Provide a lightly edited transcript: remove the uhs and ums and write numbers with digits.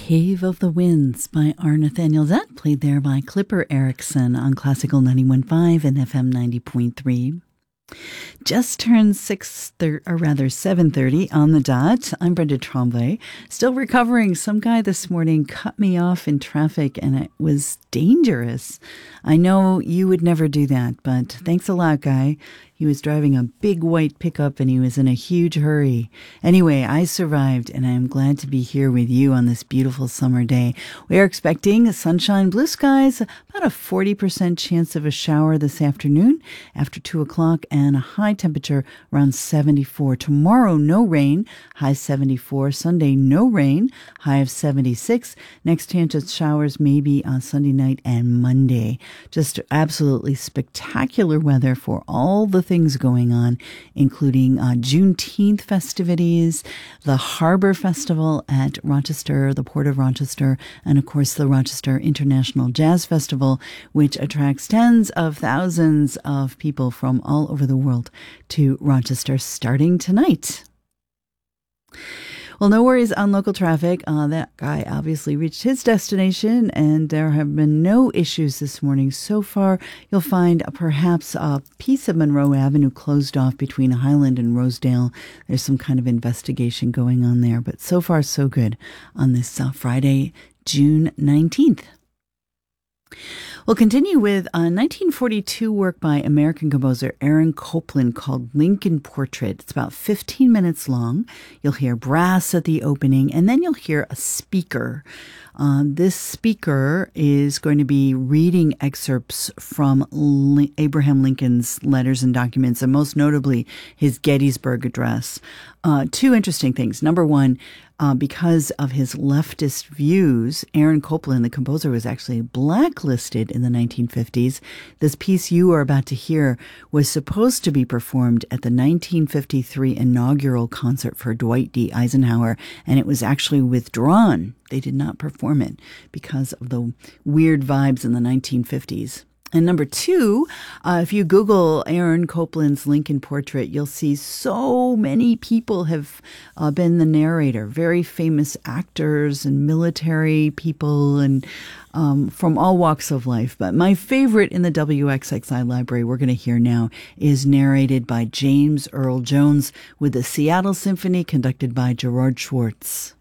Cave of the Winds by R. Nathaniel Zett, played there by Clipper Erickson on Classical 91.5 and FM 90.3. Just turned 7:30 on the dot. I'm Brenda Tremblay, still recovering. Some guy this morning cut me off in traffic and it was dangerous. I know you would never do that, but thanks a lot, guy. He was driving a big white pickup and he was in a huge hurry. Anyway, I survived and I am glad to be here with you on this beautiful summer day. We are expecting sunshine, blue skies, about a 40% chance of a shower this afternoon after 2 o'clock, and a high temperature around 74. Tomorrow, no rain, high 74. Sunday, no rain, high of 76. Next chance of showers maybe on Sunday night and Monday. Just absolutely spectacular weather for all the things going on, including Juneteenth festivities, the Harbor Festival at Rochester, the Port of Rochester, and of course the Rochester International Jazz Festival, which attracts tens of thousands of people from all over the world to Rochester starting tonight. Well, no worries on local traffic. That guy obviously reached his destination, and there have been no issues this morning. So far, you'll find perhaps a piece of Monroe Avenue closed off between Highland and Rosedale. There's some kind of investigation going on there, but so far, so good on this Friday, June 19th. We'll continue with a 1942 work by American composer Aaron Copland called Lincoln Portrait. It's about 15 minutes long. You'll hear brass at the opening, and then you'll hear a speaker. This speaker is going to be reading excerpts from Abraham Lincoln's letters and documents, and most notably his Gettysburg Address. Two interesting things. Number one, because of his leftist views, Aaron Copland, the composer, was actually blacklisted in the 1950s. This piece you are about to hear was supposed to be performed at the 1953 inaugural concert for Dwight D. Eisenhower, and it was actually withdrawn. They did not perform it because of the weird vibes in the 1950s. And number two, if you Google Aaron Copland's Lincoln Portrait, you'll see so many people have been the narrator, very famous actors and military people and from all walks of life. But my favorite in the WXXI library we're going to hear now is narrated by James Earl Jones with the Seattle Symphony conducted by Gerard Schwartz.